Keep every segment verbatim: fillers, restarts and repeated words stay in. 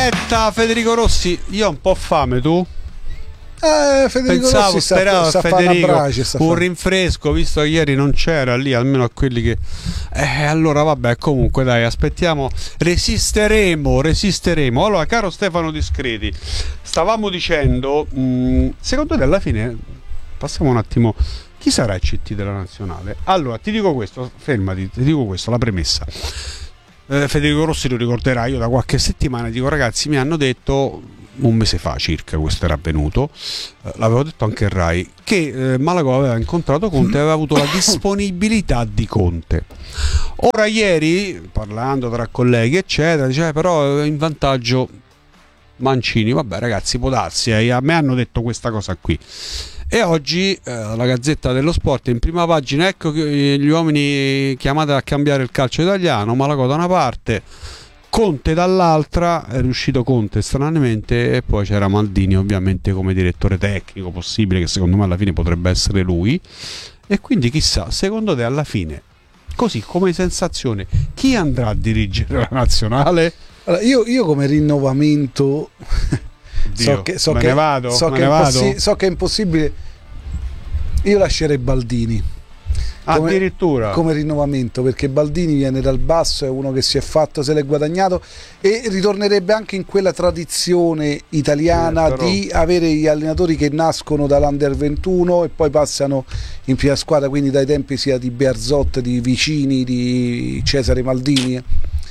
Federico Rossi, io ho un po' fame, tu? Eh, Federico Pensavo, Rossi speravo sta, a sta Federico brace, sta un fan... rinfresco, visto che ieri non c'era lì, almeno a quelli che eh, allora vabbè, comunque dai, aspettiamo, resisteremo resisteremo. Allora, caro Stefano Discreti, stavamo dicendo, mh, secondo te alla fine, passiamo un attimo, chi sarà il C T della nazionale? Allora, ti dico questo, fermati, ti dico questo, la premessa. eh, Federico Rossi lo ricorderà, io da qualche settimana dico, ragazzi, mi hanno detto un mese fa circa, questo era avvenuto, eh, l'avevo detto anche a Rai, che eh, Malagò aveva incontrato Conte e aveva avuto la disponibilità di Conte. Ora ieri, parlando tra colleghi eccetera, diceva però in vantaggio Mancini. Vabbè ragazzi, può darsi, eh, a me hanno detto questa cosa qui. E oggi eh, la Gazzetta dello Sport in prima pagina, ecco che gli uomini chiamati a cambiare il calcio italiano, Malagò da una parte, Conte dall'altra, è riuscito Conte stranamente, e poi c'era Maldini ovviamente come direttore tecnico possibile, che secondo me alla fine potrebbe essere lui. E quindi chissà, secondo te alla fine, così come sensazione, chi andrà a dirigere la nazionale? Allora, io, io come rinnovamento Dio, so che, so me che, ne vado, so me che ne vado. impossi- so che è impossibile, io lascerei Baldini. Come, addirittura come rinnovamento, perché Baldini viene dal basso, è uno che si è fatto, se l'è guadagnato, e ritornerebbe anche in quella tradizione italiana eh, però... di avere gli allenatori che nascono dall'Under ventuno e poi passano in prima squadra, quindi dai tempi sia di Bearzot, di Vicini, di Cesare Maldini.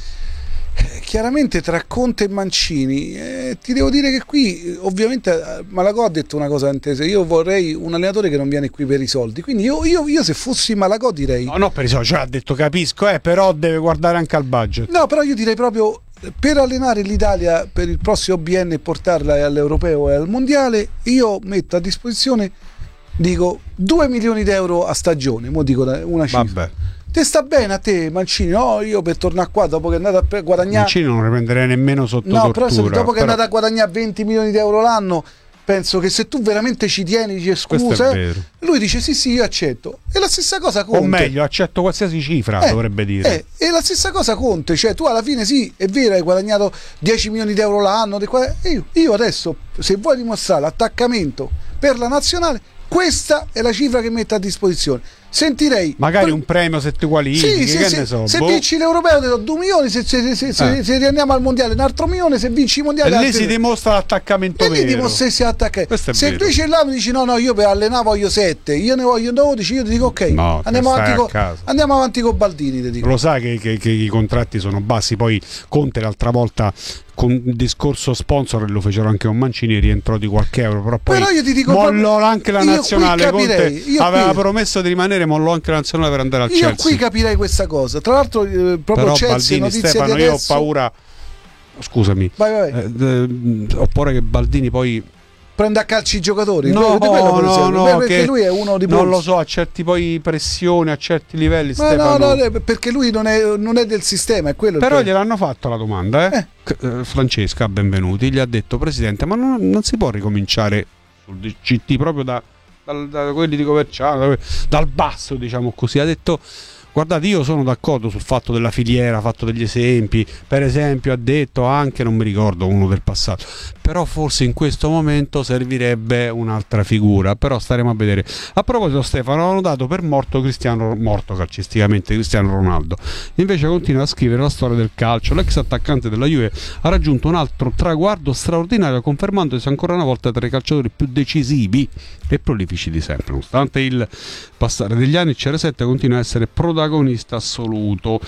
Chiaramente tra Conte e Mancini, eh, ti devo dire che qui ovviamente Malagò ha detto una cosa intesa, io vorrei un allenatore che non viene qui per i soldi, quindi io, io, io se fossi Malagò direi no, no per i soldi, cioè ha detto capisco, eh, però deve guardare anche al budget. No, però io direi proprio, per allenare l'Italia per il prossimo biennio e portarla all'Europeo e al Mondiale, io metto a disposizione, dico, due milioni di euro a stagione, mo dico una cifra. Vabbè. Te sta bene a te Mancini? No, io per tornare qua dopo che è andato a guadagnare, Mancini non ne prenderei nemmeno sotto no, tortura, però dopo che però... è andato a guadagnare venti milioni di euro l'anno, penso che se tu veramente ci tieni, dici scusa, lui dice sì sì io accetto. E la stessa cosa Conte, o meglio accetto qualsiasi cifra, eh, dovrebbe dire, eh, e la stessa cosa Conte, cioè tu alla fine sì è vero hai guadagnato dieci milioni di euro l'anno, io, io adesso se vuoi dimostrare l'attaccamento per la nazionale, questa è la cifra che metto a disposizione. Sentirei magari per... un premio se ti qualifichi, sì, che sì, ne so, se boh. vinci l'Europeo ti do due milioni, se, se, se, se, eh. se riandiamo al mondiale un altro milione, se vinci i mondiali e lì altri... si dimostra l'attaccamento e vero, lì dimostra che si attacca. Se vero. invece là mi dici no no io per allenare voglio sette, io ne voglio dodici, io ti dico ok, no, andiamo, avanti con, casa. andiamo avanti con Baldini, ti dico. Lo sai che, che, che i contratti sono bassi, poi Conte l'altra volta con il discorso sponsor lo fecero anche con Mancini, rientrò di qualche euro, però poi però io ti dico mollò anche la nazionale. Capirei, Conte aveva qui... promesso di rimanere, mollò anche la nazionale per andare al io Chelsea. Io qui capirei questa cosa, tra l'altro eh, proprio però Chelsea, Baldini, notizia Stefano, di adesso... io ho paura, scusami, vai, vai. Eh, eh, ho paura che Baldini poi prende a calci i giocatori, no, no, no, no, perché lui è uno di non lo so, a certi poi pressioni, a certi livelli, ma Stefano. no, no, perché lui non è, non è del sistema, è quello. Però che... gliel'hanno fatto la domanda, eh? Eh. Francesca Benvenuti gli ha detto: Presidente, ma non, non si può ricominciare sul C T proprio da, da, da quelli di Coverciano, dal basso, diciamo così. Ha detto: guardate, io sono d'accordo sul fatto della filiera, ha fatto degli esempi, per esempio ha detto anche, non mi ricordo uno del passato, però forse in questo momento servirebbe un'altra figura, però staremo a vedere. A proposito, Stefano, hanno dato per morto Cristiano, morto calcisticamente Cristiano Ronaldo, invece continua a scrivere la storia del calcio. L'ex attaccante della Juve ha raggiunto un altro traguardo straordinario, confermandosi ancora una volta tra i calciatori più decisivi e prolifici di sempre. Nonostante il passare degli anni, il C R sette continua a essere protagonista assoluto.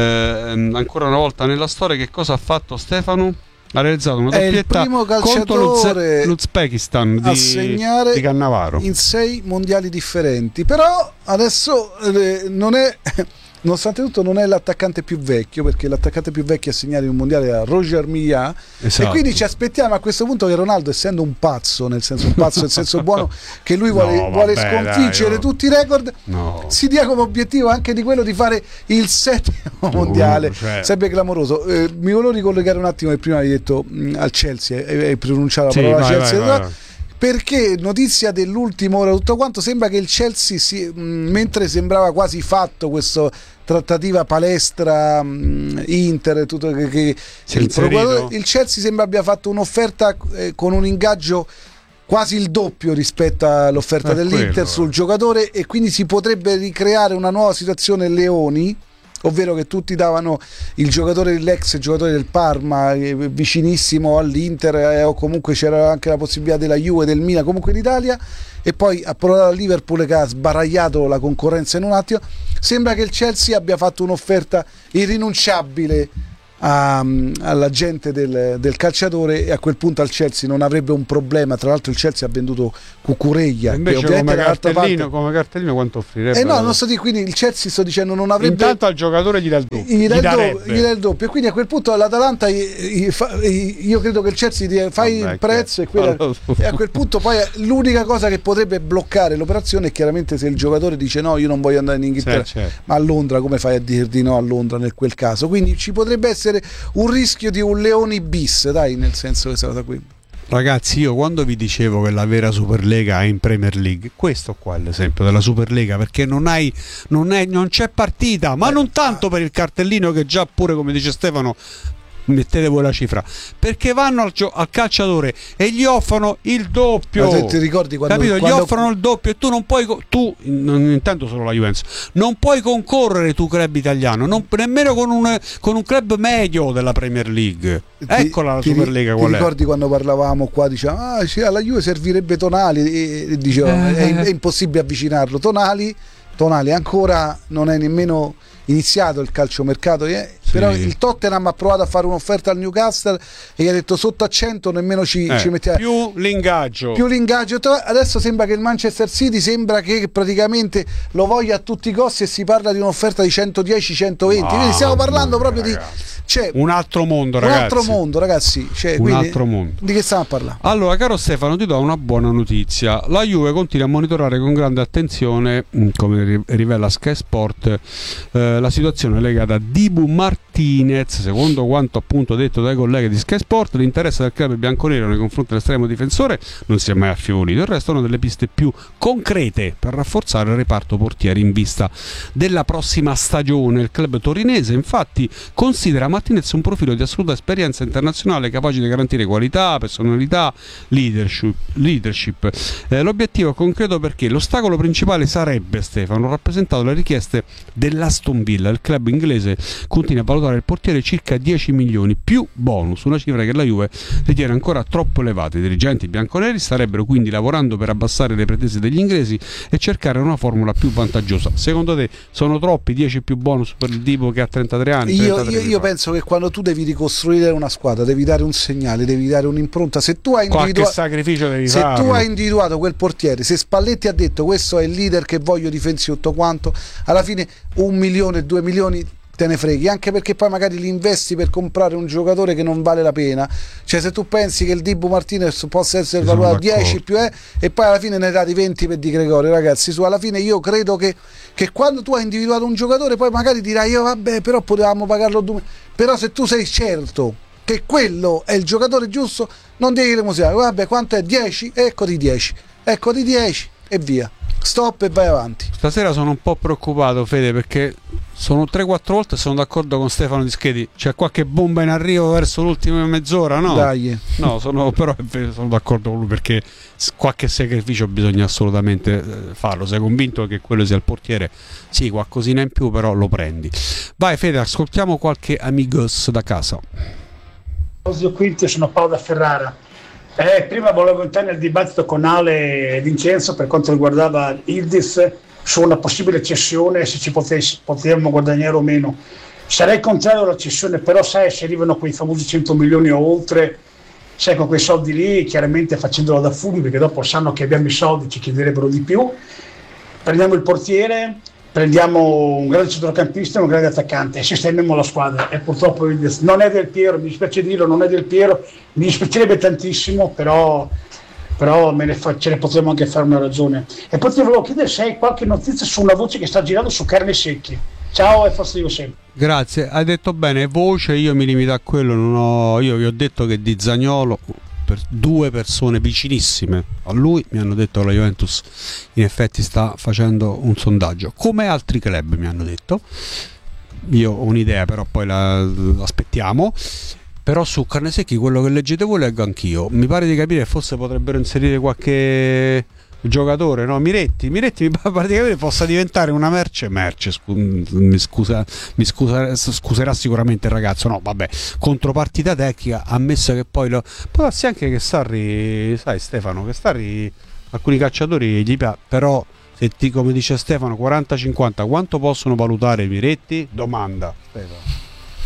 Eh, ancora una volta nella storia che cosa ha fatto Stefano? Ha realizzato una doppietta contro l'Uzbekistan di, a segnare di Cannavaro in sei mondiali differenti. Però adesso eh, non è nonostante tutto non è l'attaccante più vecchio, perché l'attaccante più vecchio a segnare in un mondiale era Roger Milla, esatto. E quindi ci aspettiamo a questo punto che Ronaldo, essendo un pazzo, nel senso un pazzo nel senso buono, che lui vuole, no, vuole vabbè, sconfiggere dai, tutti i record, no. si dia come obiettivo anche di quello di fare il settimo mondiale, uh, cioè. Sarebbe clamoroso. Eh, mi volevo ricollegare un attimo che prima hai detto mh, al Chelsea, hai, hai pronunciato la sì, parola vai, Chelsea, vai, vai. perché notizia dell'ultima ora, tutto quanto sembra che il Chelsea si, mh, mentre sembrava quasi fatto questo trattativa palestra mh, Inter tutto che, che il, procuratore, il Chelsea sembra abbia fatto un'offerta eh, con un ingaggio quasi il doppio rispetto all'offerta è dell'Inter quello. sul giocatore, e quindi si potrebbe ricreare una nuova situazione Leoni, ovvero che tutti davano il giocatore, l'ex giocatore del Parma eh, vicinissimo all'Inter, eh, o comunque c'era anche la possibilità della Juve, del Milan, comunque in Italia, e poi approvato a Liverpool che ha sbaragliato la concorrenza in un attimo. Sembra che il Chelsea abbia fatto un'offerta irrinunciabile a, alla gente del, del calciatore, e a quel punto al Chelsea non avrebbe un problema. Tra l'altro il Chelsea ha venduto Cucurella, invece che come cartellino, parte... come cartellino quanto offrirebbe? Eh no, non so di, quindi il Chelsea, sto dicendo, non avrebbe, intanto al giocatore gli dà il doppio, gli, gli, dà il darebbe. doppio, gli dà il doppio, e quindi a quel punto l'Atalanta io credo che il Chelsea dia, fai Vabbè, il prezzo, e, quella, e a quel punto poi l'unica cosa che potrebbe bloccare l'operazione è chiaramente se il giocatore dice no, io non voglio andare in Inghilterra, sì, certo. ma a Londra come fai a dir di no a Londra nel quel caso? Quindi ci potrebbe essere un rischio di un Leoni bis, dai, nel senso che questa cosa qui. Ragazzi, io quando vi dicevo che la vera Superlega è in Premier League, questo qua è l'esempio della Superlega, perché non hai non, è, non c'è partita, ma non tanto per il cartellino, che già pure, come dice Stefano, mettete voi la cifra, perché vanno al, gio- al calciatore e gli offrono il doppio. Ma te ti ricordi quando, capito? quando... Gli offrono il doppio, e tu non puoi co- tu non intendo solo la Juventus, non puoi concorrere tu club italiano, non, nemmeno con un, con un club medio della Premier League. Eccola la ti, Superlega ti qual è. Ti ricordi quando parlavamo qua, dicevamo ah, sì, alla Juve servirebbe Tonali, e, e dicevamo eh. è, è impossibile avvicinarlo. Tonali Tonali ancora non è nemmeno iniziato il calciomercato, eh? Sì. Però il Tottenham ha provato a fare un'offerta al Newcastle e gli ha detto sotto a cento nemmeno ci, eh, ci mettiamo. Più l'ingaggio. Più l'ingaggio. Adesso sembra che il Manchester City sembra che praticamente lo voglia a tutti i costi, e si parla di un'offerta di centodieci centoventi. No, quindi stiamo parlando proprio ragazzi. di cioè, un altro mondo, ragazzi. Un altro mondo, ragazzi. Cioè, un quindi, altro mondo. Di che stiamo a parlare? Allora, caro Stefano, ti do una buona notizia. La Juve continua a monitorare con grande attenzione, come rivela Sky Sport, eh, la situazione legata a Dibu Martinez. Secondo quanto appunto detto dai colleghi di Sky Sport, l'interesse del club bianconero nei confronti dell'estremo difensore non si è mai affievolito. Il resto sono delle piste più concrete per rafforzare il reparto portieri in vista della prossima stagione. Il club torinese infatti considera Martinez un profilo di assoluta esperienza internazionale, capace di garantire qualità, personalità, leadership, leadership. Eh, l'obiettivo è concreto perché l'ostacolo principale sarebbe, Stefano, rappresentato dalle richieste dell'Aston Villa. Il club inglese continua a valutare il portiere circa dieci milioni più bonus, una cifra che la Juve ritiene ancora troppo elevata. I dirigenti bianconeri starebbero quindi lavorando per abbassare le pretese degli inglesi e cercare una formula più vantaggiosa. Secondo te sono troppi dieci più bonus per il tipo che ha trentatré anni? Io, io, io penso che quando tu devi ricostruire una squadra devi dare un segnale, devi dare un'impronta. Se tu hai individuato, qualche sacrificio devi se farlo. tu hai individuato quel portiere, se Spalletti ha detto questo è il leader che voglio difensivo tutto quanto, alla fine un milione, due milioni te ne freghi, anche perché poi magari li investi per comprare un giocatore che non vale la pena. Cioè, se tu pensi che il Dibu Martinez possa essere valutato dieci più eh, e poi alla fine ne dai venti per Di Gregorio, ragazzi, su alla fine io credo che, che quando tu hai individuato un giocatore poi magari dirai io vabbè, però potevamo pagarlo due, però se tu sei certo che quello è il giocatore giusto, non devi emozione, vabbè, quanto è? dieci? Eccoti dieci, eccoti dieci e via, stop e vai avanti. Stasera sono un po' preoccupato, Fede, perché sono tre quattro volte, sono d'accordo con Stefano Dischedi, c'è qualche bomba in arrivo verso l'ultima mezz'ora, no? Dai. No, sono, però sono d'accordo con lui, perché qualche sacrificio bisogna assolutamente farlo. Sei convinto che quello sia il portiere? Sì, qualcosina in più, però lo prendi. Vai Fede, ascoltiamo qualche amigos da casa. Quinti, sono Paolo da Ferrara. Eh, prima volevo entrare nel dibattito con Ale e Vincenzo per quanto riguardava Yildiz su una possibile cessione, se ci potessi, potevamo guadagnare o meno. Sarei contrario alla cessione, però sai, se arrivano quei famosi cento milioni o oltre, sai, con quei soldi lì, chiaramente facendolo da fumi, perché dopo sanno che abbiamo i soldi, ci chiederebbero di più. Prendiamo il portiere, prendiamo un grande centrocampista e un grande attaccante e sistemiamo la squadra. E purtroppo non è Del Piero, mi dispiace dirlo, non è Del Piero, mi dispiacerebbe tantissimo, però, però me ne fa, ce ne potremmo anche fare una ragione. E poi ti volevo chiedere se hai qualche notizia su una voce che sta girando su Carne Secchi. Ciao e forza io sempre. Grazie, hai detto bene, voce, io mi limito a quello, non ho, io vi ho detto che di Zaniolo per, due persone vicinissime a lui mi hanno detto che la Juventus in effetti sta facendo un sondaggio, come altri club mi hanno detto. Io ho un'idea, però poi la, la aspettiamo. Però su Carnesecchi quello che leggete voi leggo anch'io. Mi pare di capire che forse potrebbero inserire qualche giocatore, no? Miretti, Miretti mi pare di capire possa diventare una merce, merce scu- mi, scusa, mi scusa, scuserà sicuramente il ragazzo, no vabbè, contropartita tecnica, ammesso che poi lo... può darsi anche che Sarri, sai Stefano, che Sarri alcuni calciatori gli piace, però se ti, come dice Stefano, quaranta cinquanta, quanto possono valutare Miretti? Domanda Stefano.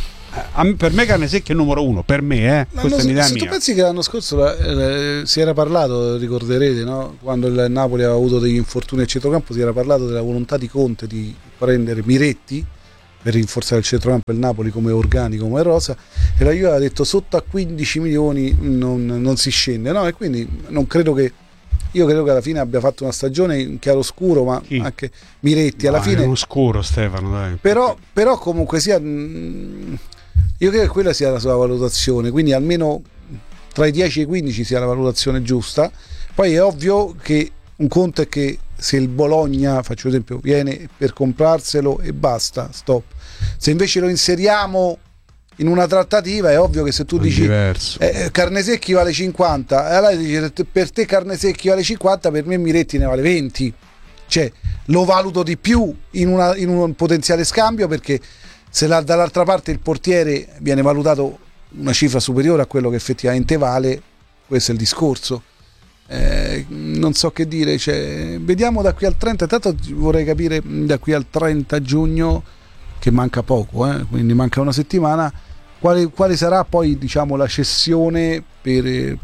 Eh, per me Carnesecchi è il numero uno, per me, eh. Questa è un'idea se mia. Tu pensi che l'anno scorso eh, si era parlato, ricorderete, no? Quando il Napoli aveva avuto degli infortuni al centrocampo, si era parlato della volontà di Conte di prendere Miretti per rinforzare il centrocampo del Napoli come organico, come rosa, e la Juve aveva detto sotto a quindici milioni non, non si scende, no? E quindi non credo che io credo che alla fine abbia fatto una stagione in chiaroscuro, ma sì, anche Miretti alla no, fine è oscuro Stefano, dai. Però, però comunque sia mh, io credo che quella sia la sua valutazione, quindi almeno tra i dieci e i quindici sia la valutazione giusta. Poi è ovvio che un conto è che se il Bologna, faccio esempio, viene per comprarselo e basta, stop. Se invece lo inseriamo in una trattativa è ovvio che se tu è dici eh, Carnesecchi vale cinquanta, e allora dici per te Carnesecchi vale cinquanta, per me Miretti ne vale venti, cioè lo valuto di più in, una, in un potenziale scambio, perché se la, dall'altra parte il portiere viene valutato una cifra superiore a quello che effettivamente vale, questo è il discorso. Eh, non so che dire, cioè, vediamo da qui al trenta. Intanto vorrei capire da qui al trenta giugno, che manca poco, eh, quindi manca una settimana, quale, quale sarà poi, diciamo, la cessione per, eh,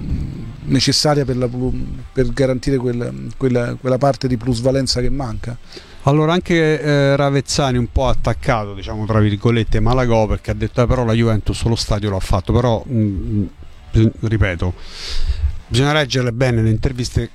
necessaria per, la, per garantire quel, quella, quella parte di plusvalenza che manca. Allora anche eh, Ravezzani un po' attaccato, diciamo tra virgolette, Malagò, perché ha detto eh, però la Juventus lo stadio l'ha fatto, però mh, ripeto, bisogna leggere bene le interviste.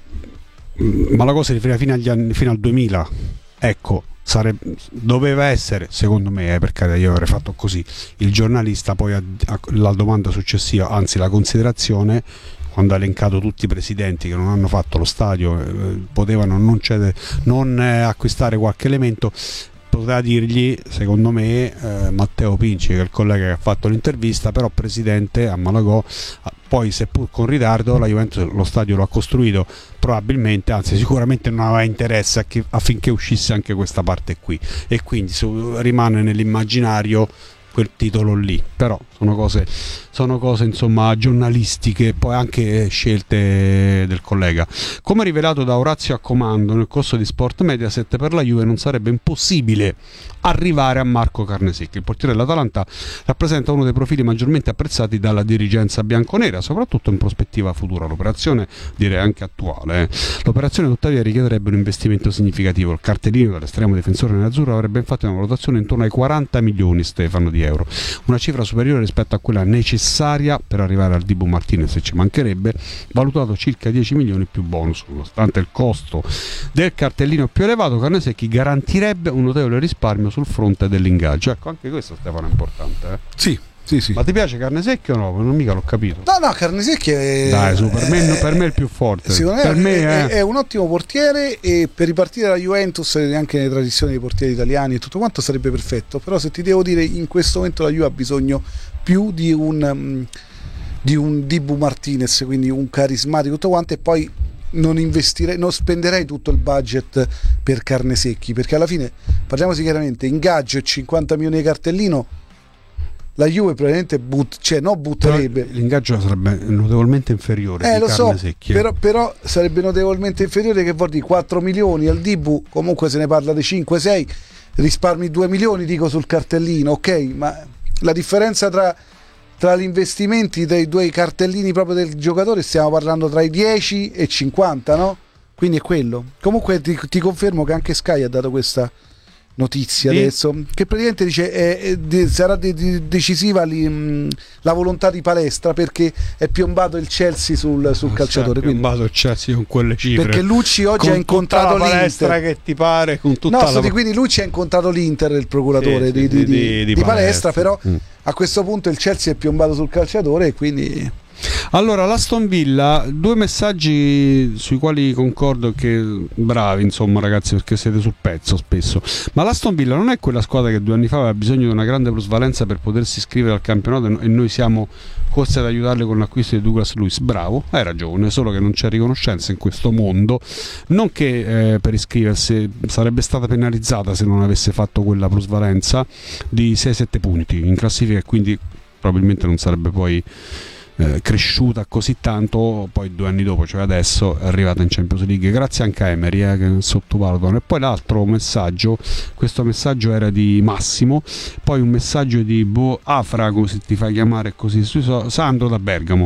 Malagò si riferiva fino agli anni, fino al duemila, ecco, sarebbe, doveva essere, secondo me, eh, perché io avrei fatto così, il giornalista poi a, a, la domanda successiva, anzi la considerazione, quando ha elencato tutti i presidenti che non hanno fatto lo stadio, eh, potevano non, cede, non eh, acquistare qualche elemento, poteva dirgli, secondo me, eh, Matteo Pinci, che è il collega che ha fatto l'intervista, però presidente a Malagò, poi seppur con ritardo la Juventus lo stadio lo ha costruito, probabilmente, anzi sicuramente non aveva interesse a che, affinché uscisse anche questa parte qui, e quindi su, rimane nell'immaginario quel titolo lì. Però sono cose, sono cose insomma giornalistiche, poi anche scelte del collega. Come rivelato da Orazio Accomando nel corso di Sport Mediaset, per la Juve non sarebbe impossibile arrivare a Marco Carnesecchi. Il portiere dell'Atalanta rappresenta uno dei profili maggiormente apprezzati dalla dirigenza bianconera, soprattutto in prospettiva futura. L'operazione, direi anche attuale, eh. l'operazione tuttavia richiederebbe un investimento significativo. Il cartellino dell'estremo difensore nerazzurro avrebbe infatti una valutazione intorno ai quaranta milioni, Stefano, di euro, una cifra superiore rispetto a quella necessaria per arrivare al Dibu Martinez, se ci mancherebbe, valutato circa dieci milioni più bonus. Nonostante il costo del cartellino più elevato, Carnesecchi garantirebbe un notevole risparmio sul fronte dell'ingaggio. Ecco, anche questo, Stefano, è importante, eh? Sì, sì, sì. Ma ti piace Carnesecchi o no? Non mica l'ho capito. No, no, Carnesecchi è... Dai, su, per, me, per me è il più forte. Secondo per me, me è, è... è un ottimo portiere, e per ripartire dalla Juventus, anche nelle tradizioni dei portieri italiani e tutto quanto, sarebbe perfetto. Però se ti devo dire, in questo momento la Juve ha bisogno più di un di un Dibu Martinez, quindi un carismatico tutto quanto, e poi non investirei, non spenderei tutto il budget per Carnesecchi, perché alla fine, parliamoci chiaramente, ingaggio e cinquanta milioni di cartellino, la Juve probabilmente but, cioè, no, butterebbe. Però l'ingaggio sarebbe notevolmente inferiore eh, di lo so, Carnesecchi. Però, però sarebbe notevolmente inferiore, che vuol dire quattro milioni al Dibu, comunque se ne parla di cinque sei, risparmi due milioni, dico, sul cartellino, ok, ma la differenza tra tra gli investimenti dei due cartellini proprio del giocatore, stiamo parlando tra i dieci e cinquanta, no? Quindi è quello. Comunque ti, ti confermo che anche Sky ha dato questa notizia, sì, adesso, che praticamente dice è, è, è, sarà de, de, decisiva li, mh, la volontà di Palestra, perché è piombato il Chelsea sul, sul calciatore. È piombato il Chelsea con quelle cifre, perché Lucci oggi con ha incontrato tutta la palestra l'Inter, che ti pare, con tutta no, la... stati, quindi Lucci ha incontrato l'Inter, il procuratore sì, di, sì, di, di, di, di Palestra, palestra. Però mm. a questo punto il Chelsea è piombato sul calciatore, e quindi Allora, l'Aston Villa, due messaggi sui quali concordo che bravi, insomma, ragazzi, perché siete sul pezzo spesso. Ma l'Aston Villa non è quella squadra che due anni fa aveva bisogno di una grande plusvalenza per potersi iscrivere al campionato e noi siamo corsi ad aiutarle con l'acquisto di Douglas Luiz. Bravo, hai ragione, solo che non c'è riconoscenza in questo mondo. Non che eh, per iscriversi sarebbe stata penalizzata se non avesse fatto quella plusvalenza di sei sette punti in classifica, e quindi probabilmente non sarebbe poi eh, cresciuta così tanto. Poi due anni dopo, cioè adesso, è arrivata in Champions League grazie anche a Emery, eh, che sottovalutano. E poi l'altro messaggio, questo messaggio era di Massimo, poi un messaggio di Bo Afra, così ti fai chiamare così, Sandro da Bergamo.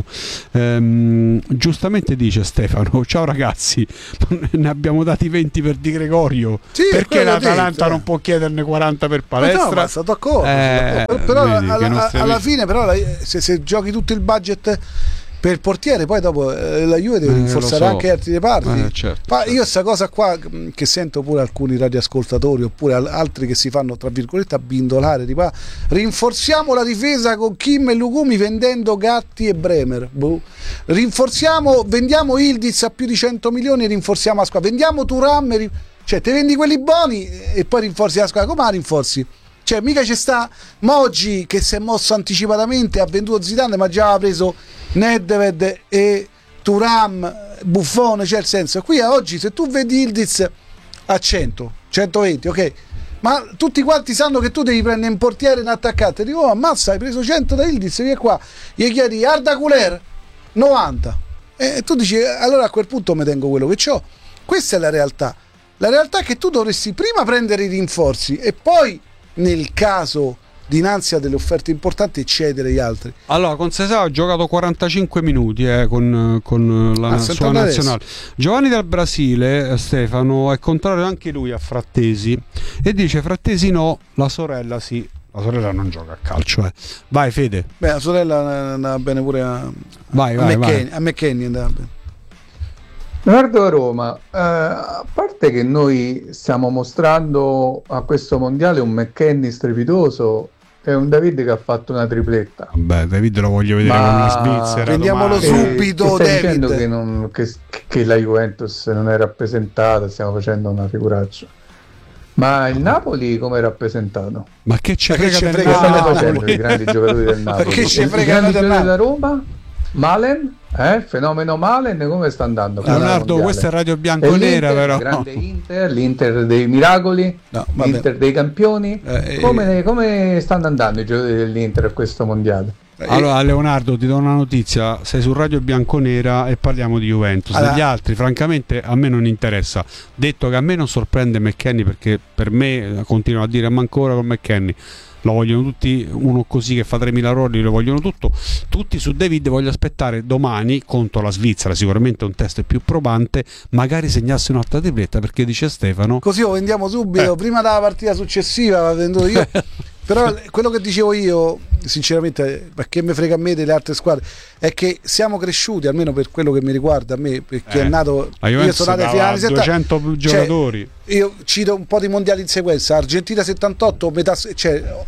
Ehm, giustamente dice Stefano: ciao ragazzi, ne abbiamo dati venti per Di Gregorio, sì, perché l'Atalanta detto, non può chiederne quaranta per palestra? No, ma sono d'accordo, eh, sono d'accordo. Però vedi, alla, nostri alla amici... fine però se, se giochi tutto il budget per il portiere, poi dopo eh, la Juve deve eh, rinforzare so. anche altri reparti. Eh, certo, ma certo. io sta cosa qua che sento pure alcuni radioascoltatori oppure al- altri che si fanno tra virgolette abbindolare, tipo ah, rinforziamo la difesa con Kim e Lugumi vendendo Gatti e Bremer. Boh. Rinforziamo, vendiamo Ildiz a più di cento milioni e rinforziamo la squadra. Vendiamo Thuram e rin- cioè te vendi quelli buoni e poi rinforzi la squadra. Come la rinforzi? Cioè mica c'è sta Moggi che si è mosso anticipatamente, ha venduto Zidane ma già aveva preso Nedved e Thuram, Buffone, cioè il senso qui a oggi se tu vedi Ildiz a cento, centoventi, ok, ma tutti quanti sanno che tu devi prendere un portiere in attaccante, dico oh, ammazza, hai preso cento da Ildiz, via qua, gli chiedi Arda Güler novanta e tu dici allora a quel punto mi tengo quello che ho. Questa è la realtà. La realtà è che tu dovresti prima prendere i rinforzi e poi nel caso dinanzi a delle offerte importanti cedere gli altri. Allora, con Sesà ha giocato quarantacinque minuti eh, con, con la Ah, sua nazionale. Giovanni dal Brasile, Stefano, è contrario anche lui a Frattesi e dice Frattesi no, la sorella sì. La sorella non gioca a calcio, eh. Vai Fede. Beh, la sorella andava bene pure a, vai, a, vai, McKenny, vai. a McKenny andava bene. Guardo Roma, eh, a parte che noi stiamo mostrando a questo mondiale un McKenny strepitoso e un David che ha fatto una tripletta. Vabbè, David lo voglio vedere Ma con la Svizzera. prendiamolo domani. subito, che stai David. dicendo che, non, che, che la Juventus non è rappresentata, stiamo facendo una figuraccia. Ma il Napoli come è rappresentato? Ma che ci Ma che frega ci del frega Che stanno Napoli? facendo i grandi giocatori del Napoli? Perché ci I frega grandi del giocatori Napoli? della Roma? Malen? Eh? Fenomeno Malen come sta andando? Leonardo, questa è Radio Bianconera, però. Grande Inter, l'Inter dei miracoli, No, vabbè. l'Inter dei campioni. Eh, come, come stanno andando i giocatori dell'Inter a questo mondiale? Allora Leonardo, ti do una notizia, sei su Radio Bianconera e parliamo di Juventus. Allora, degli altri francamente a me non interessa. Detto che a me non sorprende McKenny, perché per me, continuo a dire, ma ancora con McKenny lo vogliono tutti, uno così che fa tremila errori lo vogliono tutto, tutti su David. Voglio aspettare domani contro la Svizzera, sicuramente un test più probante, magari segnasse un'altra tripletta, perché dice Stefano così lo vendiamo subito, eh. prima della partita successiva va venduto io. Però quello che dicevo io sinceramente, perché mi frega a me delle altre squadre, è che siamo cresciuti, almeno per quello che mi riguarda a me, perché eh. è nato, io sono nato ai finali duecento giocatori. Cioè, io cito un po' di mondiali in sequenza: Argentina settantotto, metà, cioè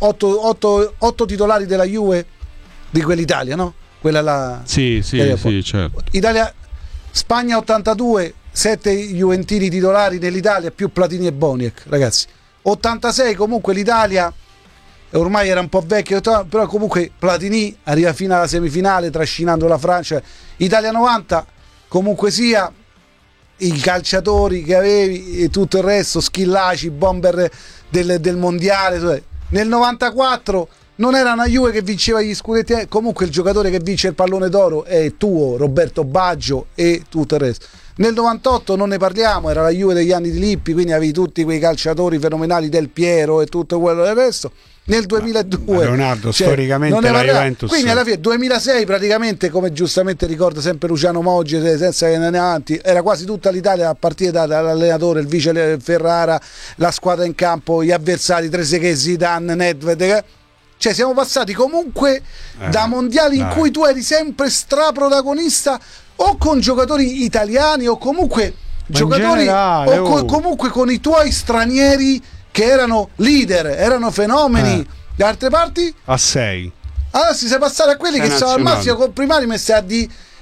otto titolari della Juve di quell'Italia, no? Quella là. Sì, sì, eh, sì, certo. Italia, Spagna ottantadue, sette juventini titolari nell'Italia più Platini e Boniek, ragazzi. ottantasei comunque l'Italia ormai era un po' vecchio, però comunque Platini arriva fino alla semifinale trascinando la Francia. Italia novanta comunque sia, i calciatori che avevi e tutto il resto, Schillaci, bomber del, del mondiale. Nel novantaquattro non era una Juve che vinceva gli scudetti, comunque il giocatore che vince il pallone d'oro è tuo, Roberto Baggio, e tutto il resto. Nel novantotto non ne parliamo, era la Juve degli anni di Lippi, quindi avevi tutti quei calciatori fenomenali, Del Piero e tutto quello del resto. Nel duemiladue, ma Leonardo, cioè, storicamente la parliamo. Juventus, quindi alla fine duemilasei praticamente, come giustamente ricorda sempre Luciano Moggi, senza che ne avanti, era quasi tutta l'Italia a partire da, dall'allenatore, il vice Ferrara, la squadra in campo, gli avversari Trezeguet, Zidane, Nedved. Cioè siamo passati comunque eh, da mondiali dai. in cui tu eri sempre straprotagonista o con giocatori italiani o comunque ma giocatori generale, o co- comunque con i tuoi stranieri che erano leader, erano fenomeni. Eh. Da altre parti? A sei. Allora si sei passati a quelli sei che sono al massimo con primari messi a di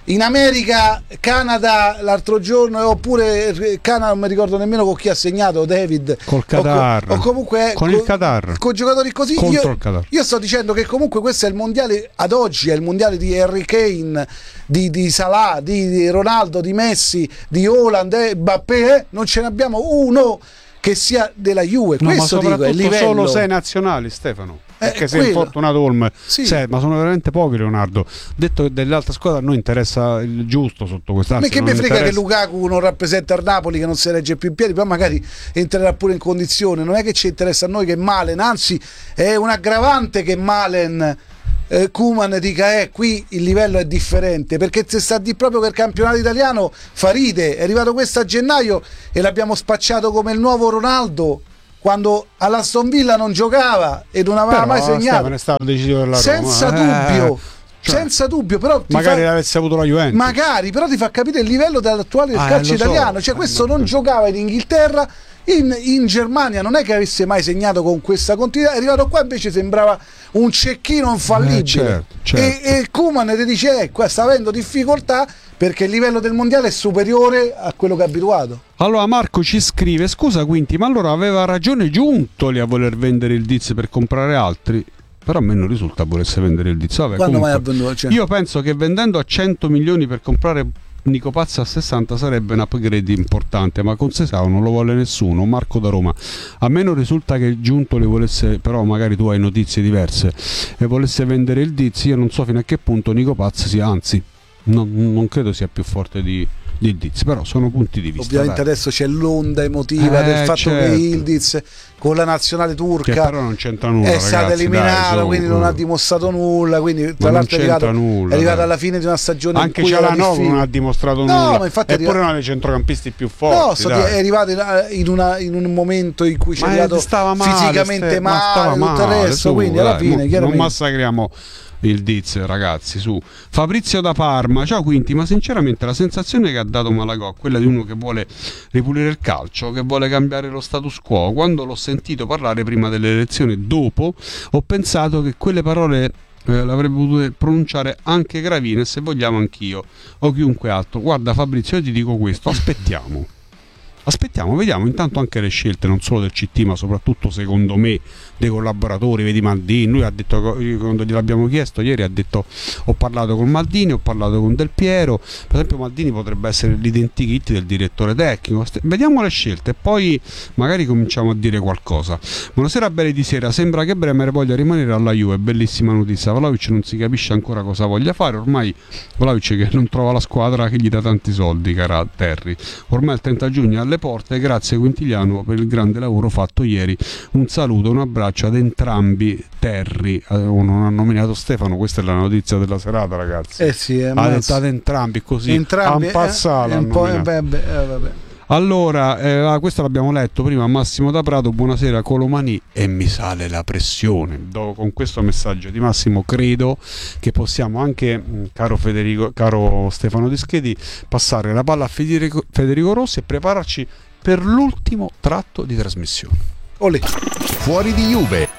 in America, Canada l'altro giorno, oppure Canada non mi ricordo nemmeno con chi ha segnato, David col Qatar o, o comunque con co- il Qatar, con giocatori così. Contro io, il Qatar. io sto dicendo che comunque questo è il mondiale, ad oggi è il mondiale di Harry Kane, di, di Salah, di, di Ronaldo, di Messi, di Haaland, eh, Mbappé, eh? Non ce ne abbiamo uno che sia della Juve. No, questo ma dico, è il livello. solo sei nazionali, Stefano. Perché Eh, sei quello. infortunato Olme, Sì. sei, ma sono veramente pochi, Leonardo. Detto che dell'altra squadra a noi interessa il giusto sotto quest'anno. Perché mi frega che Lukaku non rappresenta il Napoli, che non si regge più in piedi, poi magari entrerà pure in condizione. Non è che ci interessa a noi che Malen, anzi è un aggravante che Malen, eh, Koeman dica eh qui il livello è differente, perché se sta di proprio che il campionato italiano fa ride. È arrivato questo a gennaio e l'abbiamo spacciato come il nuovo Ronaldo, quando all'Aston Villa non giocava e non aveva Però, mai segnato. È stato deciso della Roma. Senza Eh, dubbio, cioè, senza dubbio, però ti magari fa... l'avesse avuto la Juventus. magari, però ti fa capire il livello dell'attuale del Ah, calcio lo so. italiano. Cioè, questo non giocava in Inghilterra, in, in Germania non è che avesse mai segnato con questa continuità. È arrivato qua invece sembrava un cecchino infallibile. Eh, certo, certo. E, e Koeman ti dice: eh, qua sta avendo difficoltà perché il livello del mondiale è superiore a quello che è abituato. Allora Marco ci scrive: scusa Quinti, ma allora aveva ragione Giuntoli a voler vendere il Diz per comprare altri? Però a me non risulta volesse vendere il Diz. Vabbè, Quando comunque, mai ha venduto? Cioè... io penso che vendendo a cento milioni per comprare Nico Pazzi a sessanta sarebbe un upgrade importante, ma con Sesao non lo vuole nessuno. Marco da Roma: a me non risulta che Giuntoli volesse, però magari tu hai notizie diverse, e volesse vendere il Diz. Io non so fino a che punto Nico Pazzi sia, anzi non, non credo sia più forte di di Ildiz, però sono punti di vista. Ovviamente dai. adesso c'è l'onda emotiva eh, del fatto certo. che Ildiz con la nazionale turca che però non c'entra nulla, è stato ragazzi, eliminato, dai, su, quindi non uh. ha dimostrato nulla, quindi tra ma l'altro è arrivato, nulla, è arrivato dai. alla fine di una stagione anche in cui era Cialanoglu difficile. non ha dimostrato no, nulla, ma infatti eppure è arrivato... uno dei centrocampisti più forti. No, stati, dai. è arrivato in, in, una, in un momento in cui ci è Ma arrivato stava male, fisicamente ste, ma male, stava tutto il male, resto, su, quindi dai, alla fine mo, non chiaramente... massacriamo il Diz, ragazzi, su. Fabrizio da Parma: ciao Quinti, ma sinceramente la sensazione che ha dato Malagò, quella di uno che vuole ripulire il calcio, che vuole cambiare lo status quo. Quando l'ho sentito parlare prima delle elezioni, dopo ho pensato che quelle parole eh, l'avrebbe potuto pronunciare anche Gravina, e se vogliamo anch'io o chiunque altro. Guarda Fabrizio, io ti dico questo: aspettiamo aspettiamo, vediamo intanto anche le scelte, non solo del C T ma soprattutto secondo me dei collaboratori. Vedi Maldini, lui ha detto, quando gliel'abbiamo chiesto ieri, ha detto ho parlato con Maldini, ho parlato con Del Piero. Per esempio Maldini potrebbe essere l'identikit del direttore tecnico. Vediamo le scelte e poi magari cominciamo a dire qualcosa. Buonasera belli di sera, sembra che Bremer voglia rimanere alla Juve, bellissima notizia. Vlahovic non si capisce ancora cosa voglia fare, ormai Vlahovic che non trova la squadra che gli dà tanti soldi, cara Terry. Ormai il trenta giugno alle porte, grazie Quintiliano per il grande lavoro fatto ieri. Un saluto, un abbraccio ad entrambi. Terry, oh, non ha nominato Stefano, questa è la notizia della serata, ragazzi. Eh sì, è ha detto ad entrambi, così entrambi, han passato, eh, un po', eh, vabbè, eh, vabbè. Allora, eh, questo l'abbiamo letto prima. Massimo da Prato: buonasera Colomani, e mi sale la pressione. Do, con questo messaggio di Massimo credo che possiamo anche, caro Federico, caro Stefano Dischedi, passare la palla a Federico, Federico Rossi e prepararci per l'ultimo tratto di trasmissione. Olè. Fuori di Juve.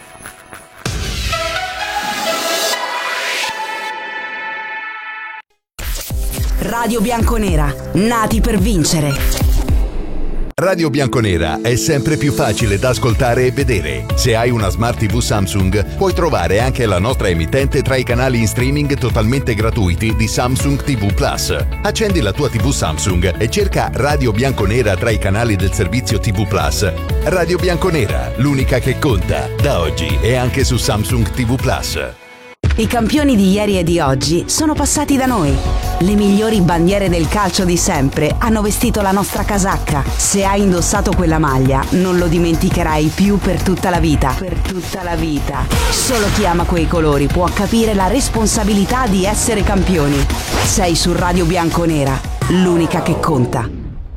Radio Bianconera, nati per vincere. Radio Bianconera è sempre più facile da ascoltare e vedere. Se hai una Smart tivù Samsung, puoi trovare anche la nostra emittente tra i canali in streaming totalmente gratuiti di Samsung ti vu Plus. Accendi la tua tivù Samsung e cerca Radio Bianconera tra i canali del servizio ti vu Plus. Radio Bianconera, l'unica che conta, da oggi e anche su Samsung ti vu Plus. I campioni di ieri e di oggi sono passati da noi. Le migliori bandiere del calcio di sempre hanno vestito la nostra casacca. Se hai indossato quella maglia, non lo dimenticherai più per tutta la vita. Per tutta la vita. Solo chi ama quei colori può capire la responsabilità di essere campioni. Sei su Radio Bianconera, l'unica che conta.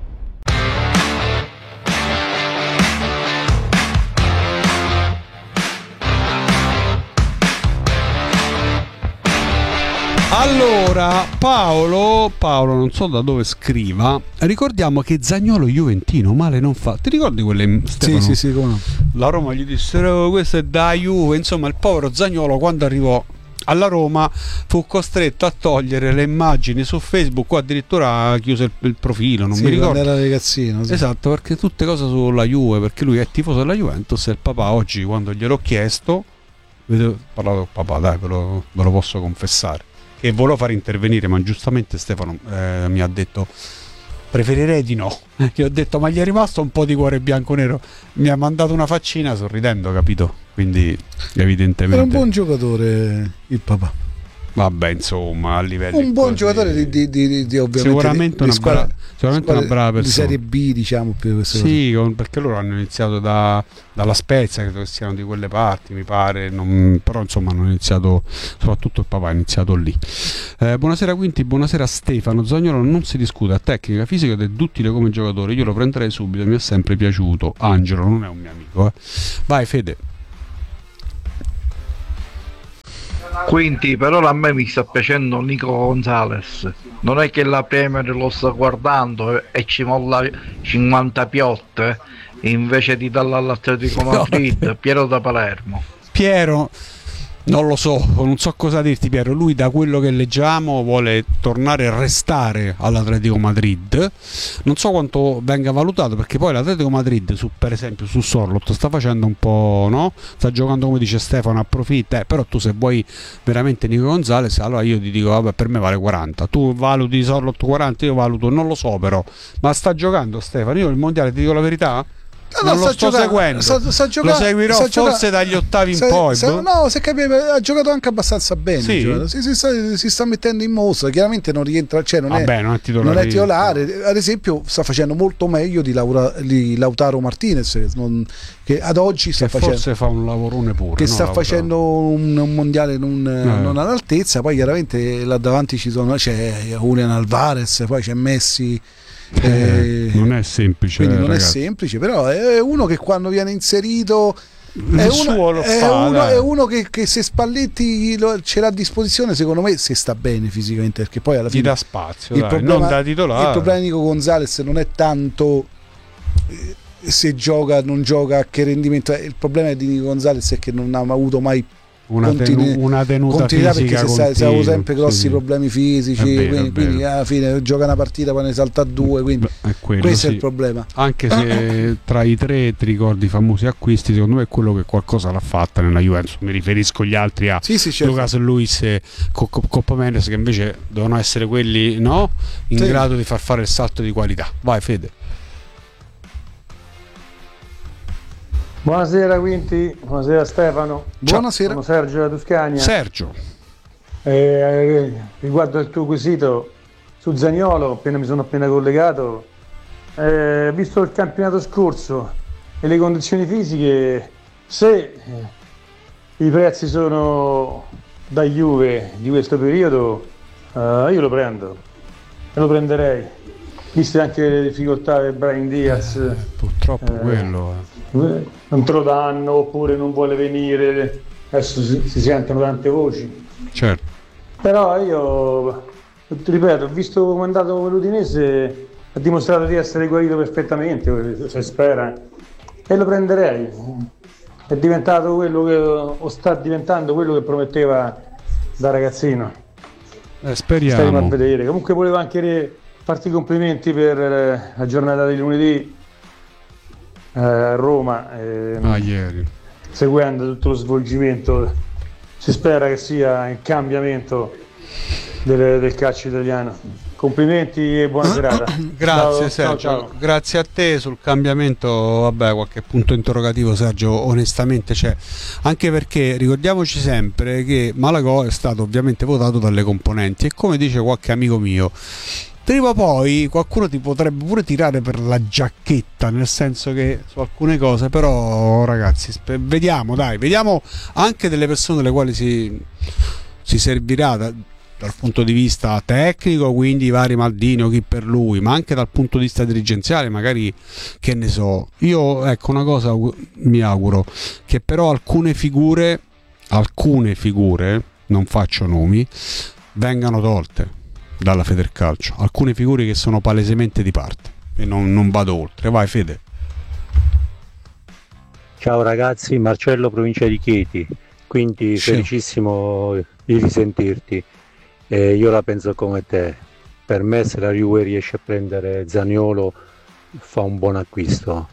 Allora, Paolo, Paolo non so da dove scriva, ricordiamo che Zaniolo juventino male non fa. Ti ricordi quelle, Stefano? Sì, sì, sì, come no. La Roma gli dissero, oh, questo è da Juve, insomma il povero Zaniolo quando arrivò alla Roma fu costretto a togliere le immagini su Facebook, o addirittura ha chiuso il, il profilo, non sì, mi ricordo. Era ragazzino, sì. Esatto, perché tutte cose sulla Juve, perché lui è tifoso della Juventus e il papà oggi, quando gliel'ho chiesto, ho parlato col papà, dai, ve lo, ve lo posso confessare, che volevo far intervenire, ma giustamente Stefano eh, mi ha detto preferirei di no. Gli ho detto ma gli è rimasto un po' di cuore bianco-nero, mi ha mandato una faccina sorridendo, capito? Quindi evidentemente era un buon giocatore il papà, vabbè, insomma, a livello un buon così, giocatore di, di, di, di ovviamente sicuramente, di, una, di squadra, bra- sicuramente una brava persona di Serie B, diciamo, più queste sì, con, perché loro hanno iniziato da, dalla Spezia, credo che siano di quelle parti, mi pare, non, però insomma hanno iniziato, soprattutto il papà ha iniziato lì. Eh, buonasera Quinti, buonasera Stefano. Zaniolo non si discute, a tecnica, fisica ed è duttile come giocatore, io lo prenderei subito, mi è sempre piaciuto. Angelo non è un mio amico, eh. Vai Fede. Quindi per ora a me mi sta piacendo Nico Gonzalez, non è che la Premier lo sta guardando e ci molla cinquanta piotte invece di darla all'Atletico Madrid. Piero da Palermo. Piero, non lo so, non so cosa dirti Piero, lui da quello che leggiamo vuole tornare e restare all'Atletico Madrid, non so quanto venga valutato, perché poi l'Atletico Madrid su, per esempio su Sorloth sta facendo un po', no? Sta giocando come dice Stefano, approfitta, eh, però tu se vuoi veramente Nico Gonzalez allora io ti dico vabbè, per me vale quaranta, tu valuti Sorloth quaranta, io valuto, non lo so però, ma sta giocando Stefano, io il mondiale ti dico la verità, No, non no, lo sto giocando, seguendo, sta, sta giocando, lo seguirò sta forse giocando, dagli ottavi in se, poi. se, no, se capivo, ha giocato anche abbastanza bene. Sì. Si, si, sta, si sta mettendo in mostra. Chiaramente non rientra, cioè non, Vabbè, è, non è titolare. Non è titolare. Ad esempio, sta facendo molto meglio di, Laura, di Lautaro Martinez, non, che ad oggi sta che facendo. Forse fa un lavorone pure. Che no, sta Lautaro. facendo un, un mondiale non, eh. non all'altezza. Poi chiaramente là davanti ci sono, c'è Julian Alvarez, poi c'è Messi. Eh, eh, non è semplice, quindi non ragazzi. è semplice, però è uno che quando viene inserito è uno, lo è fa, uno, è uno che, che se Spalletti lo, ce l'ha a disposizione, secondo me se sta bene fisicamente, perché poi alla Gli fine dà spazio, il dai, problema, non da titolare. il problema di Nico Gonzalez non è tanto eh, se gioca non gioca a che rendimento è. Il problema di Nico Gonzalez è che non ha avuto mai una, continu- tenu- una tenuta continuità, fisica perché se, se avevo sempre grossi sì. problemi fisici, È vero, quindi, è quindi vero. alla fine gioca una partita poi ne salta due, quindi È quello, questo sì. è il problema. Anche se tra i tre ti ricordi i famosi acquisti, secondo me è quello che qualcosa l'ha fatta nella Juventus. Mi riferisco agli altri a Sì, sì, certo. Lucas Luis e Co- Co- Coppa Mendes, che invece devono essere quelli, no? In Sì. grado di far fare il salto di qualità. Vai Fede. Buonasera Quinti, buonasera Stefano. Buonasera. Sono Sergio da Tuscania. Sergio. Eh, riguardo al tuo quesito su Zaniolo, appena mi sono appena collegato, eh, visto il campionato scorso e le condizioni fisiche, se eh, i prezzi sono da Juve di questo periodo, eh, io lo prendo e lo prenderei, viste anche le difficoltà del Brahim Diaz. Eh, purtroppo eh, quello eh. non te lo danno oppure non vuole venire, adesso si, si sentono tante voci, certo. però io ti ripeto, ho visto come è andato con l'Udinese, ha dimostrato di essere guarito perfettamente, se spera, e lo prenderei. È diventato quello che, o sta diventando quello che prometteva da ragazzino. Eh, speriamo. Staremo a vedere. Comunque volevo anche farti i complimenti per la giornata di lunedì a Roma, ehm, Ah, ieri. seguendo tutto lo svolgimento. Si spera che sia il cambiamento del, del calcio italiano. Complimenti e buona serata. Grazie Ciao, Sergio, ciao, ciao. grazie a te. Sul cambiamento, vabbè, qualche punto interrogativo Sergio onestamente c'è, anche perché ricordiamoci sempre che Malagò è stato ovviamente votato dalle componenti e come dice qualche amico mio, prima o poi qualcuno ti potrebbe pure tirare per la giacchetta, nel senso che su alcune cose, però ragazzi spe- vediamo, dai, vediamo anche delle persone delle quali si, si servirà da, dal punto di vista tecnico, quindi i vari Maldini o chi per lui, ma anche dal punto di vista dirigenziale, magari, che ne so. Io, ecco, una cosa mi auguro, che però alcune figure, alcune figure, non faccio nomi, vengano tolte dalla Federcalcio, alcune figure che sono palesemente di parte e non, non vado oltre. Vai Fede. Ciao ragazzi, Marcello, provincia di Chieti, quindi Sì. felicissimo di risentirti. Eh, io la penso come te. Per me, se la Juve riesce a prendere Zaniolo, fa un buon acquisto.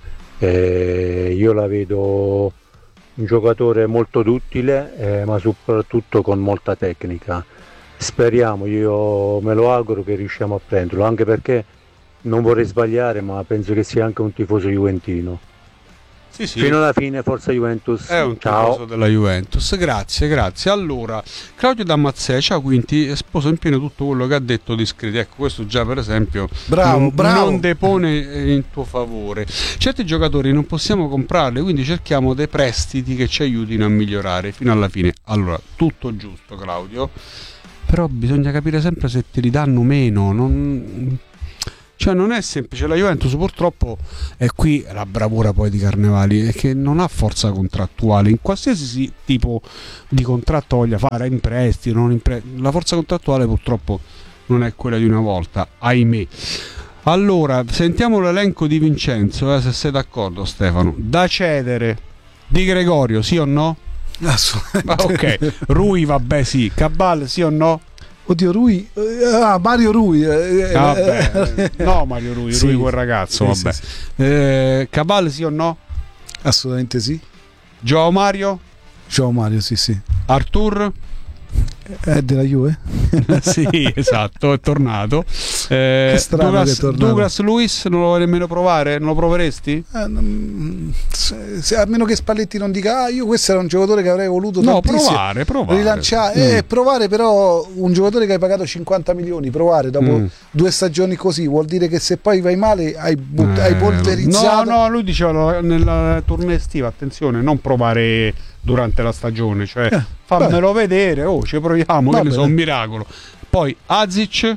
Eh, io la vedo un giocatore molto duttile, eh, ma soprattutto con molta tecnica. Speriamo, io me lo auguro che riusciamo a prenderlo, anche perché non vorrei sbagliare, ma penso che sia anche un tifoso juventino. Sì, sì. Fino alla fine, forza Juventus. È un ciao. tifoso della Juventus. Grazie, grazie. Allora, Claudio Damazzè, ciao, quindi sposo in pieno tutto quello che ha detto di iscritti. Ecco, questo già per esempio bravo, non, bravo. non depone in tuo favore. Certi giocatori non possiamo comprarli, quindi cerchiamo dei prestiti che ci aiutino a migliorare fino alla fine. Allora, tutto giusto, Claudio, però bisogna capire sempre se te li danno meno. Non... Cioè non è semplice, la Juventus purtroppo è qui la bravura poi di Carnevali, è che non ha forza contrattuale in qualsiasi tipo di contratto voglia fare, in prestiti, non in pre... la forza contrattuale purtroppo non è quella di una volta, ahimè. Allora, sentiamo l'elenco di Vincenzo, eh, se sei d'accordo Stefano. Da cedere, Di Gregorio, sì o no? Assolutamente. Ok, Rui vabbè sì, Cabal sì o no? Oddio, Rui, ah, Mario Rui, eh, ah, vabbè. No, Mario Rui, sì, Rui quel ragazzo, sì, vabbè. Sì, sì. Eh, Cabal sì o no? Assolutamente sì. Gio Mario? Gio Mario, sì, sì. Artur? È della Juve? Sì, esatto, è tornato. Eh, che strano Douglas, che è tornato. Douglas Luiz non lo vuoi nemmeno provare? Non lo proveresti? Eh, non, se, se, a meno che Spalletti non dica ah, io questo era un giocatore che avrei voluto no, tantissimo provare, provare. rilanciare, mm. eh, provare però un giocatore che hai pagato cinquanta milioni, provare dopo mm. due stagioni così vuol dire che se poi vai male hai, but- eh, hai polverizzato. No, no, lui diceva nella tournée estiva, attenzione, non provare durante la stagione, cioè eh, fammelo beh. vedere, oh ci proviamo, che ne so, un miracolo. Poi Azic,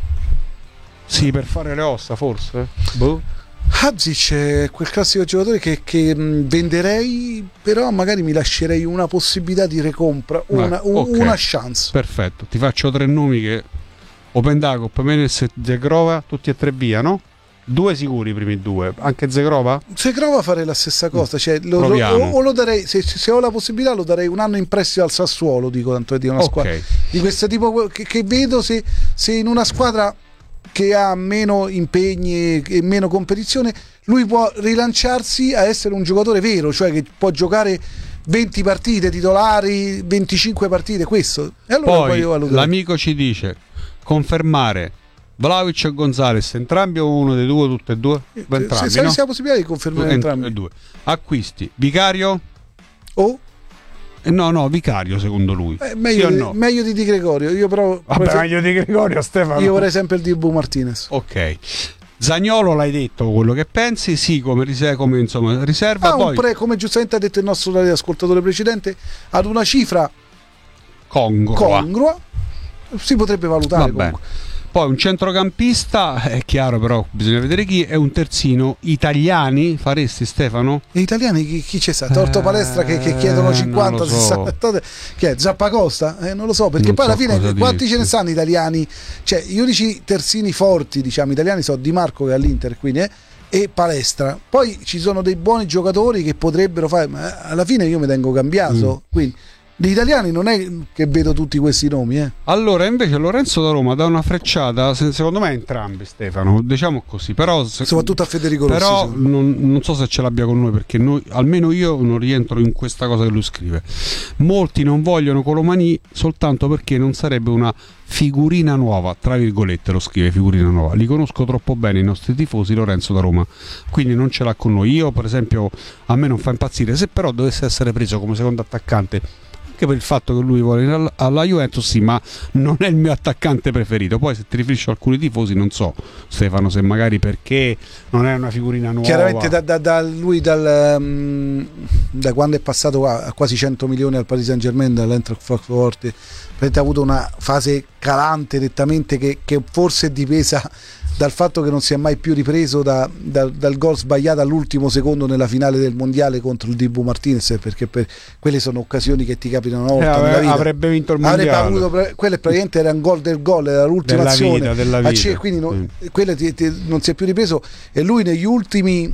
sì, per fare le ossa forse. Boh. Azic è quel classico giocatore che, che mh, venderei, però magari mi lascerei una possibilità di recompra, una, eh, okay. una chance. Perfetto, ti faccio tre nomi che Opendakop, Menes e Zegrova, tutti e tre via, no? Due sicuri i primi due, anche Zegrova? Zegrova farei la stessa cosa, cioè lo, lo, o, o lo darei, se, se ho la possibilità lo darei un anno in prestito al Sassuolo, dico tanto di una okay. squadra di questo tipo che, che vedo se, se in una squadra che ha meno impegni e meno competizione lui può rilanciarsi a essere un giocatore vero, cioè che può giocare venti partite titolari, venticinque partite, questo. E allora poi poi l'amico ci dice confermare Vlahovic e Gonzalez, entrambi o uno dei due, tutte e due? Entrambi, se se no? avessi la possibilità di confermare Ent- entrambi. Due. Acquisti, Vicario? O? Eh, no, no, Vicario secondo lui. Eh, meglio, sì di, no? meglio di Di Gregorio. Io però Vabbè, prefer- meglio di Gregorio, Stefano. Io vorrei sempre il Dibu Martinez. Ok. Zaniolo l'hai detto quello che pensi, sì, come, rise- come insomma, riserva. Ah, poi... un pre, come giustamente ha detto il nostro ascoltatore precedente, ad una cifra congrua, congrua si potrebbe valutare comunque. Poi un centrocampista, è chiaro però bisogna vedere chi, è un terzino. Italiani faresti, Stefano? E italiani chi, chi c'è stato? Torto Palestra che, che chiedono cinquanta so. sessanta, che è Zappacosta? Eh, non lo so, perché non poi so alla fine quanti dirti. Ce ne stanno italiani? Cioè gli unici terzini forti, diciamo, italiani sono Di Marco che è all'Inter, quindi eh, e Palestra. Poi ci sono dei buoni giocatori che potrebbero fare, ma alla fine io mi tengo cambiato, mm. quindi gli italiani non è che vedo tutti questi nomi, eh. Allora invece Lorenzo da Roma dà una frecciata, secondo me entrambi, Stefano, diciamo così, però se, soprattutto a Federico Rossi, però non, non so se ce l'abbia con noi, perché noi, almeno io non rientro in questa cosa che lui scrive. Molti non vogliono Colomani soltanto perché non sarebbe una figurina nuova, tra virgolette lo scrive, figurina nuova. Li conosco troppo bene i nostri tifosi, Lorenzo da Roma, quindi non ce l'ha con noi. Io per esempio a me non fa impazzire, se però dovesse essere preso come secondo attaccante, anche per il fatto che lui vuole alla Juventus, sì, ma non è il mio attaccante preferito. Poi se ti riferisci a alcuni tifosi non so, Stefano, se magari perché non è una figurina nuova. Chiaramente da, da, da lui dal, um, da quando è passato a quasi cento milioni al Paris Saint Germain, dall'Eintracht Frankfurt, ha avuto una fase calante nettamente che, che forse è dipesa dal fatto che non si è mai più ripreso da, da, dal gol sbagliato all'ultimo secondo nella finale del mondiale contro il Dibu Martinez, perché per, quelle sono occasioni che ti capitano una volta eh, nella vita. Avrebbe vinto il mondiale, avrebbe avuto, quelle praticamente era un gol del gol, era l'ultima della azione vita, della vita. C- quindi no, mm. quelle ti, ti, non si è più ripreso, e lui negli ultimi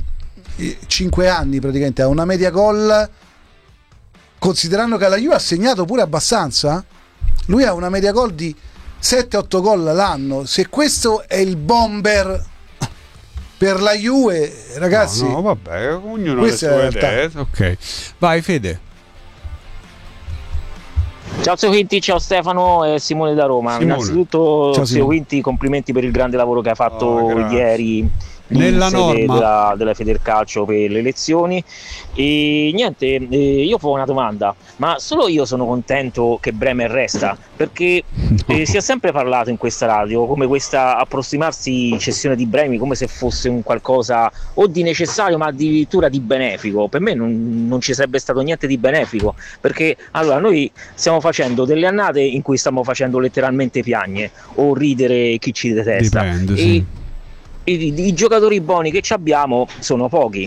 cinque anni praticamente ha una media gol, considerando che la Juve ha segnato pure abbastanza, lui ha una media gol di sette otto gol l'anno. Se questo è il bomber per la Juve, ragazzi, no, no vabbè, ognuno ha le sue idee. Ok, vai Fede. Ciao Zio Quinti, ciao Stefano e Simone da Roma. Simone. Innanzitutto Zio Quinti, complimenti per il grande lavoro che hai fatto oh, ieri nella norma della, della Federcalcio per le elezioni. E niente, eh, io ho una domanda, ma solo io sono contento che Bremer resta? Perché no. eh, si è sempre parlato in questa radio come questa approssimarsi cessione di Bremer come se fosse un qualcosa o di necessario ma addirittura di benefico. Per me non, non ci sarebbe stato niente di benefico, perché allora noi stiamo facendo delle annate in cui stiamo facendo letteralmente piagne o ridere chi ci detesta. Dipende, e, sì. I, i giocatori buoni che ci abbiamo sono pochi,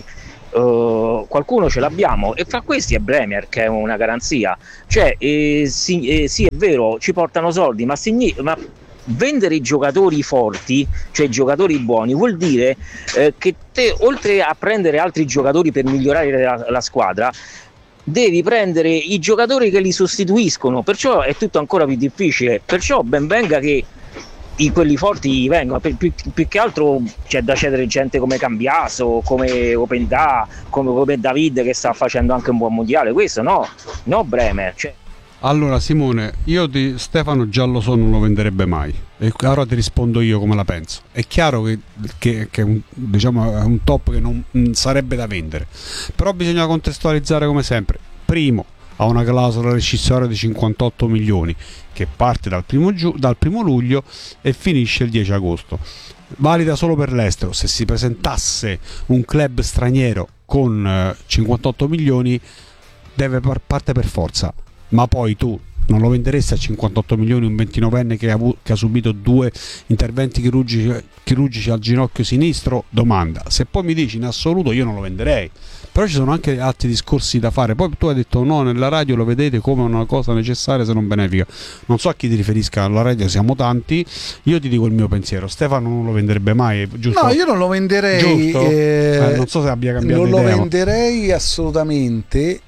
uh, qualcuno ce l'abbiamo e fra questi è Bremer, che è una garanzia. Cioè eh, sì, eh, sì è vero, ci portano soldi, ma, signi- ma vendere i giocatori forti, cioè i giocatori buoni, vuol dire eh, che te, oltre a prendere altri giocatori per migliorare la, la squadra, devi prendere i giocatori che li sostituiscono, perciò è tutto ancora più difficile. Perciò ben venga che I, quelli forti vengono, più, più, più che altro c'è da cedere gente come Cambiaso, come Openda, come, come David, che sta facendo anche un buon mondiale. Questo no, no Bremer. Cioè. Allora Simone, io di Stefano già lo so, non lo venderebbe mai, e ora ti rispondo io come la penso. È chiaro che, che, che è, un, diciamo, è un top che non mh, sarebbe da vendere, però bisogna contestualizzare come sempre. Primo, ha una clausola rescissoria di cinquantotto milioni che parte dal primo, giu- dal primo luglio e finisce il dieci agosto, valida solo per l'estero. Se si presentasse un club straniero con eh, cinquantotto milioni deve par- parte per forza, ma poi tu non lo venderesti a cinquantotto milioni un ventinovenne che ha, avu- che ha subito due interventi chirurgici, chirurgici al ginocchio sinistro? Domanda. Se poi mi dici in assoluto, io non lo venderei. Però ci sono anche altri discorsi da fare. Poi tu hai detto no, nella radio lo vedete come una cosa necessaria se non benefica. Non so a chi ti riferisca, alla radio siamo tanti. Io ti dico il mio pensiero. Stefano non lo venderebbe mai, giusto? No, io non lo venderei. Eh, eh, non so se abbia cambiato non idea. Non lo venderei assolutamente.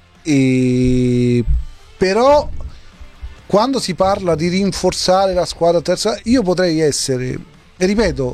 E... Però quando si parla di rinforzare la squadra terza, io potrei essere, e ripeto,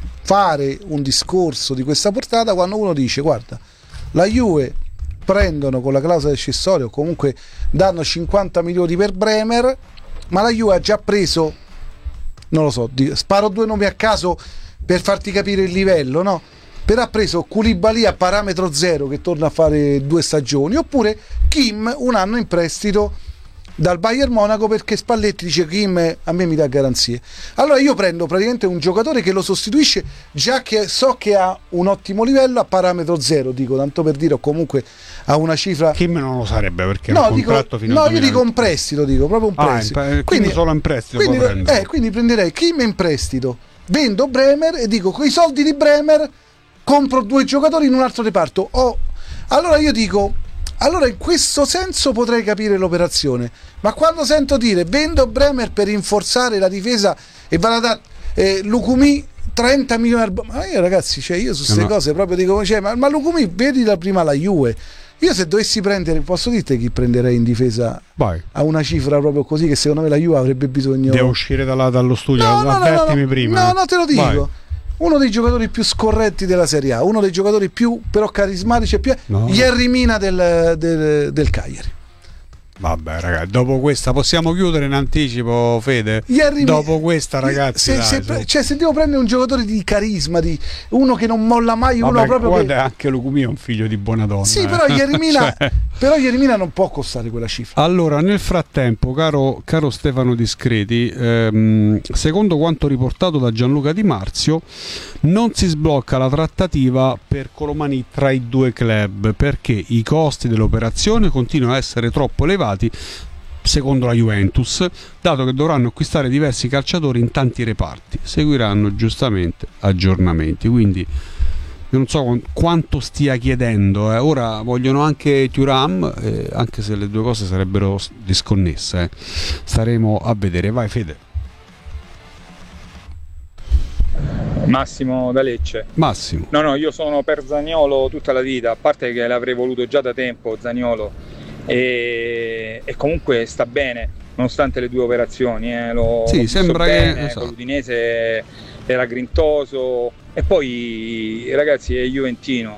fare un discorso di questa portata quando uno dice guarda, la Juve prendono con la clausola accessoria o comunque danno cinquanta milioni per Bremer, ma la Juve ha già preso, non lo so, sparo due nomi a caso per farti capire il livello, no? Però ha preso Koulibaly a parametro zero che torna a fare due stagioni, oppure Kim un anno in prestito dal Bayern Monaco perché Spalletti dice Kim a me mi dà garanzie. Allora io prendo praticamente un giocatore che lo sostituisce già che so che ha un ottimo livello a parametro zero, dico tanto per dire, o comunque ha una cifra. Kim non lo sarebbe perché no, è un dico, contratto fino no al io dico un prestito, dico proprio un prestito. Ah, in, quindi solo in prestito quindi, eh, quindi prenderei Kim in prestito, vendo Bremer e dico con i soldi di Bremer compro due giocatori in un altro reparto. Oh, allora io dico, allora in questo senso potrei capire l'operazione, ma quando sento dire vendo Bremer per rinforzare la difesa e vado a dare eh, Lukumi trenta milioni al... ma io ragazzi, cioè io su queste no. cose proprio dico, cioè, ma, ma Lukumi vedi da prima la Juve. Io se dovessi prendere, posso dirti chi prenderei in difesa? Vai. A una cifra proprio così che secondo me la Juve avrebbe bisogno. Devo uscire dalla, dallo studio, no, no, avvertimi no, no, prima. No, no, te lo dico. Vai. Uno dei giocatori più scorretti della Serie A, uno dei giocatori più però carismatici e più no. Yerry Mina del, del, del Cagliari. Vabbè ragazzi, dopo questa possiamo chiudere in anticipo, Fede? Yerry dopo questa ragazzi se, dai, se, su. Cioè se devo prendere un giocatore di carisma, di uno che non molla mai, Vabbè, uno proprio guarda, che... anche Lukumi è un figlio di buona donna. Sì, eh. però Yerry Mina cioè... però Yerry Mina non può costare quella cifra. Allora, nel frattempo, caro, caro Stefano Discreti, ehm, secondo quanto riportato da Gianluca Di Marzio, non si sblocca la trattativa per Colomani tra i due club perché i costi dell'operazione continuano a essere troppo elevati, secondo la Juventus, dato che dovranno acquistare diversi calciatori in tanti reparti. Seguiranno giustamente aggiornamenti, quindi io non so quanto stia chiedendo, eh. Ora vogliono anche Thuram, eh, anche se le due cose sarebbero disconnesse, eh. Staremo a vedere. Vai Fede. Massimo da Lecce. Massimo. No, no, io sono per Zaniolo tutta la vita, a parte che l'avrei voluto già da tempo Zaniolo, e, e comunque sta bene. nonostante le due operazioni. Eh, lo, sì, l'ho sembra bene, che esatto. Con l'Udinese era grintoso e poi ragazzi è juventino.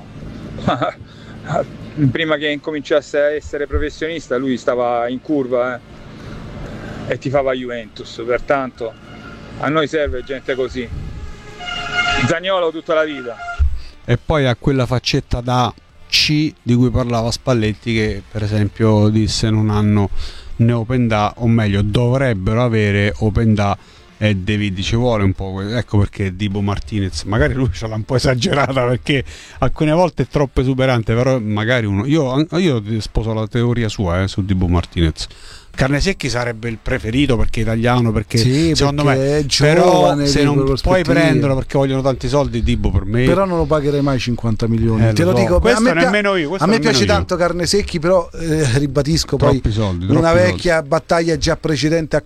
Prima che incominciasse a essere professionista lui stava in curva eh, e tifava Juventus, pertanto a noi serve gente così. Zaniolo tutta la vita. E poi ha quella faccetta da C di cui parlava Spalletti, che per esempio disse non hanno né Open Da, o meglio dovrebbero avere Open Da e David, ci vuole un po', ecco perché Dibu Martinez magari lui ce l'ha un po' esagerata, perché alcune volte è troppo esuberante, però magari uno, io, io sposo la teoria sua eh, su Dibu Martinez. Carnesecchi sarebbe il preferito perché è italiano, perché sì, secondo perché me è giovane, però se non puoi prenderlo perché vogliono tanti soldi, Dibu per me però non lo pagherei mai cinquanta milioni, eh, te lo, lo so. dico. Questo a me, nemmeno io, a me piace io. tanto Carnesecchi, però eh, ribadisco troppi poi soldi, una vecchia soldi. battaglia già precedente a